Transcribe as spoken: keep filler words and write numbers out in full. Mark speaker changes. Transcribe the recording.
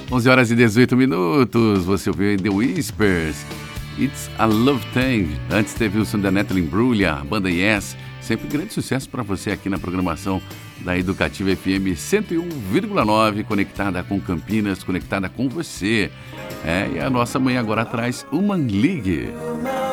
Speaker 1: onze horas e dezoito minutos, você ouviu The Whispers, It's a Love Thing. Antes teve o som da Natalie Imbruglia, a banda Yes. Sempre grande sucesso para você aqui na programação da Educativa F M cento e um vírgula nove, conectada com Campinas, conectada com você. É, e a nossa manhã agora traz Human League.